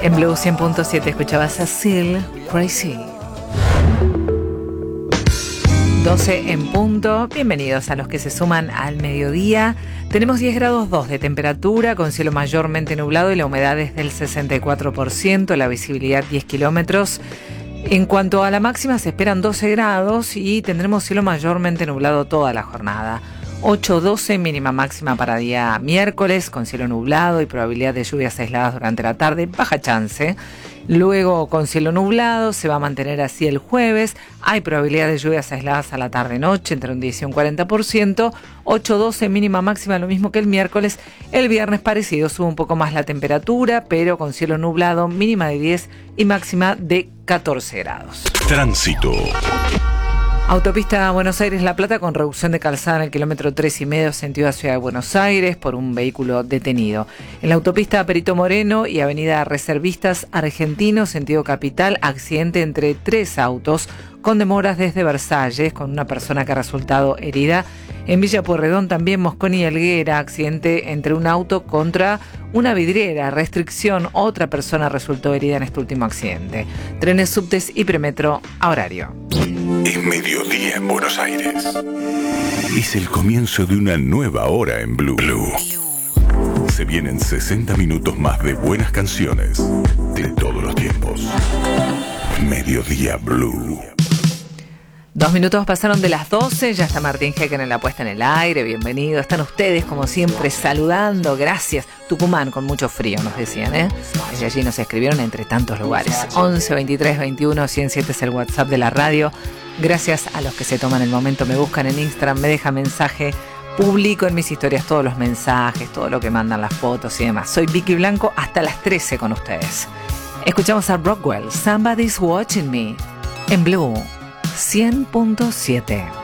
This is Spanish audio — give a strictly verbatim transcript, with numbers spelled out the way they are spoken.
En Blue cien punto siete escuchabas a Seal, Crazy. doce en punto. Bienvenidos a los que se suman al mediodía. Tenemos diez grados dos de temperatura, con cielo mayormente nublado y la humedad es del sesenta y cuatro por ciento, la visibilidad diez kilómetros. En cuanto a la máxima, se esperan doce grados y tendremos cielo mayormente nublado toda la jornada. ocho doce mínima máxima para día miércoles, con cielo nublado y probabilidad de lluvias aisladas durante la tarde, baja chance. Luego, con cielo nublado, se va a mantener así el jueves. Hay probabilidad de lluvias aisladas a la tarde-noche, entre un diez y un cuarenta por ciento. ocho doce mínima máxima, lo mismo que el miércoles. El viernes parecido, sube un poco más la temperatura, pero con cielo nublado, mínima de diez y máxima de catorce grados. Tránsito. Autopista Buenos Aires-La Plata con reducción de calzada en el kilómetro tres y medio sentido a Ciudad de Buenos Aires por un vehículo detenido. En la autopista Perito Moreno y avenida Reservistas Argentinos sentido capital, accidente entre tres autos con demoras desde Versalles con una persona que ha resultado herida. En Villa Pueyrredón también Mosconi y Helguera, accidente entre un auto contra una vidriera, restricción, otra persona resultó herida en este último accidente. Trenes, subtes y premetro a horario. Es mediodía en Buenos Aires. Es el comienzo de una nueva hora en Blue. Blue. Se vienen sesenta minutos más de buenas canciones de todos los tiempos. Mediodía Blue. Dos minutos pasaron de las doce, ya está Martín Hecken en la puesta en el aire, bienvenido. Están ustedes, como siempre, saludando, gracias. Tucumán con mucho frío, nos decían, ¿eh? Desde allí nos escribieron entre tantos lugares. once veintitrés veintiuno ciento siete es el WhatsApp de la radio. Gracias a los que se toman el momento, me buscan en Instagram, me dejan mensaje, publico en mis historias todos los mensajes, todo lo que mandan, las fotos y demás. Soy Vicky Blanco, hasta las trece con ustedes. Escuchamos a Rockwell, Somebody's Watching Me, en Blue cien punto siete.